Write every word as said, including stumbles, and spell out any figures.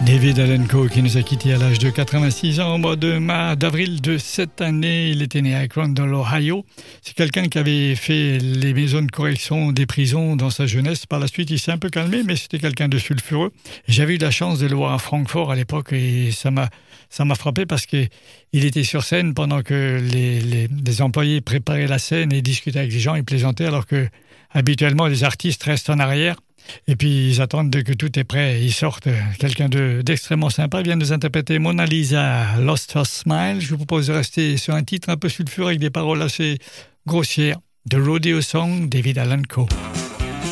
David Allan Coe qui nous a quittés à l'âge de quatre-vingt-six ans au mois de mars, d'avril de cette année. Il était né à Akron dans l'Ohio. C'est quelqu'un qui avait fait les maisons de correction des prisons dans sa jeunesse. Par la suite, il s'est un peu calmé, mais c'était quelqu'un de sulfureux. J'avais eu la chance de le voir à Francfort à l'époque et ça m'a, ça m'a frappé parce qu'il était sur scène pendant que les, les, les employés préparaient la scène et discutaient avec les gens, ils plaisantaient alors que habituellement les artistes restent en arrière. Et puis ils attendent que tout est prêt, ils sortent. Quelqu'un de, d'extrêmement sympa vient nous interpréter Mona Lisa, Lost Her Smile. Je vous propose de rester sur un titre un peu sulfureux avec des paroles assez grossières. The Rodeo Song, David Allan Coe.